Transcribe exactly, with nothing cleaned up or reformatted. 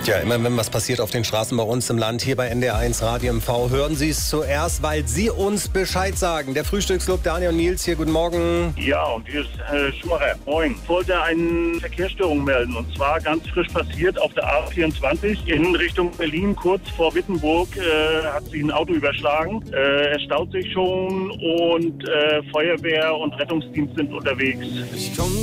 Ja, immer wenn was passiert auf den Straßen bei uns im Land, hier bei N D R eins Radio M V, hören Sie es zuerst, weil Sie uns Bescheid sagen. Der Frühstücksclub, Daniel und Nils hier, guten Morgen. Ja, und hier ist äh, Schumacher. Moin. Ich wollte eine Verkehrsstörung melden, und zwar ganz frisch passiert auf der A vierundzwanzig in Richtung Berlin, kurz vor Wittenburg, äh, hat sich ein Auto überschlagen. Äh, es staut sich schon und äh, Feuerwehr und Rettungsdienst sind unterwegs. Ich komm